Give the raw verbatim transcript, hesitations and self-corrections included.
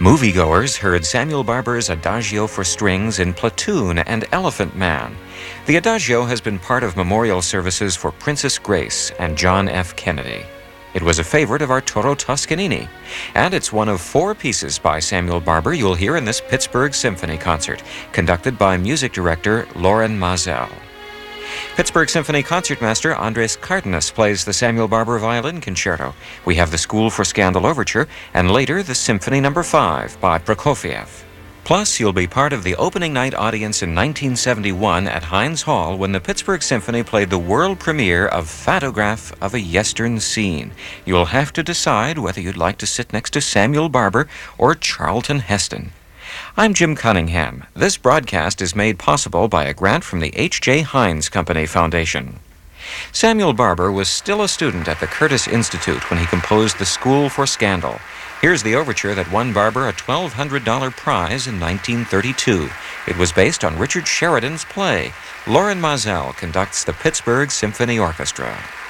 Moviegoers heard Samuel Barber's Adagio for strings in Platoon and Elephant Man. The Adagio has been part of memorial services for Princess Grace and John F. Kennedy. It was a favorite of Arturo Toscanini, and it's one of four pieces by Samuel Barber you'll hear in this Pittsburgh Symphony Concert, conducted by music director Loren Maazel. Pittsburgh Symphony Concertmaster Andres Cardenas plays the Samuel Barber Violin Concerto. We have the School for Scandal Overture, and later the Symphony Number five by Prokofiev. Plus, you'll be part of the opening night audience in nineteen seventy-one at Heinz Hall when the Pittsburgh Symphony played the world premiere of Photograph of a Yestern Scene. You'll have to decide whether you'd like to sit next to Samuel Barber or Charlton Heston. I'm Jim Cunningham. This broadcast is made possible by a grant from the H J Heinz Company Foundation. Samuel Barber was still a student at the Curtis Institute when he composed the School for Scandal. Here's the overture that won Barber a twelve hundred dollars prize in nineteen thirty-two. It was based on Richard Sheridan's play. Loren Maazel conducts the Pittsburgh Symphony Orchestra.